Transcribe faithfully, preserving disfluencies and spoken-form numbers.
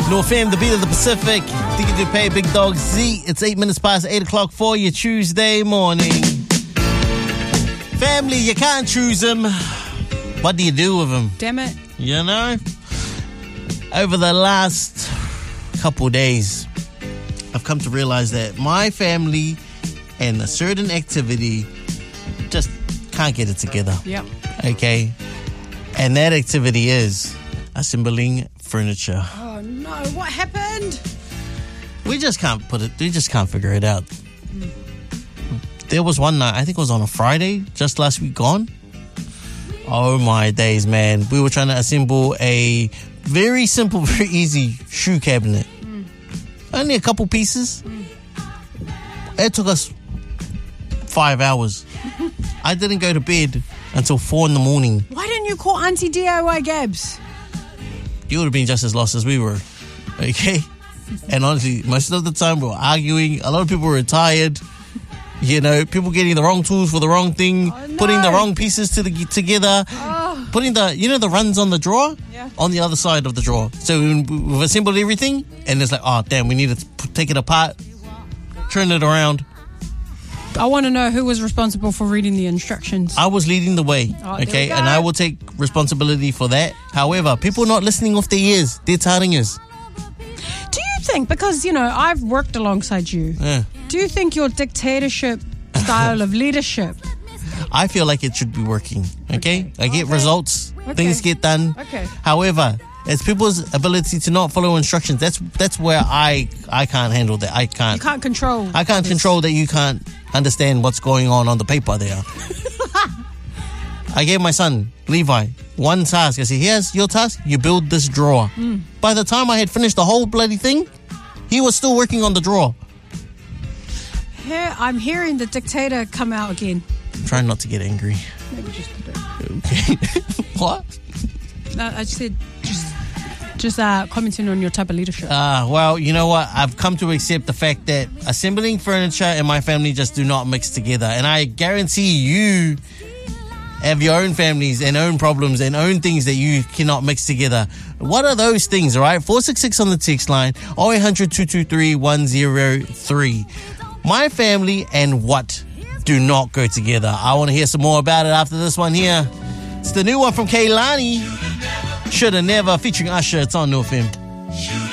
North Fam, the beat of the Pacific. Think you do pay Big Dog Z. It's eight minutes past eight o'clock for your Tuesday morning. Family, you can't choose them. What do you do with them? Damn it. You know? Over the last couple days, I've come to realize that my family and a certain activity just can't get it together. Yep. Okay? And that activity is assembling furniture. Oh no, what happened? We just can't put it, we just can't figure it out. Mm. There was one night, I think it was on a Friday, just last week gone. Oh my days, man. We were trying to assemble a very simple, very easy shoe cabinet. Mm. Only a couple pieces. Mm. It took us five hours. I didn't go to bed until four in the morning. Why didn't you call Auntie D I Y Gabs? You would have been just as lost as we were. Okay? And honestly, most of the time we were arguing. A lot of people were tired. You know, people getting the wrong tools for the wrong thing, oh, no. putting the wrong pieces to the, together, oh. putting the, you know, the runs on the drawer? Yeah. On the other side of the drawer. So we've assembled everything, and it's like, oh, damn, we need to take it apart, turn it around. I want to know who was responsible for reading the instructions. I was leading the way, oh, okay, and I will take responsibility for that. However, people not listening off their ears, they're telling us. Do you think, because, you know, I've worked alongside you, yeah. do you think your dictatorship style of leadership? I feel like it should be working, okay? okay. I get okay. results, okay. things get done. Okay. However, it's people's ability to not follow instructions. That's that's where I I can't handle that. I can't. You can't control. I can't this. control that you can't understand what's going on on the paper there. I gave my son, Levi, one task. I said, here's your task. You build this drawer. Mm. By the time I had finished the whole bloody thing, he was still working on the drawer. Here, I'm hearing the dictator come out again. I'm trying not to get angry. Maybe just a bit. Okay. What? No, I just said just just uh, commenting on your type of leadership. Ah, uh, well, you know what? I've come to accept the fact that assembling furniture and my family just do not mix together. And I guarantee you have your own families and own problems and own things that you cannot mix together. What are those things, all right? four six six on the text line, oh eight hundred, two two three, one oh three. My family and what do not go together. I want to hear some more about it after this one here. It's the new one from Kehlani. Shoulda Never, featuring Usher. It's on North Fam.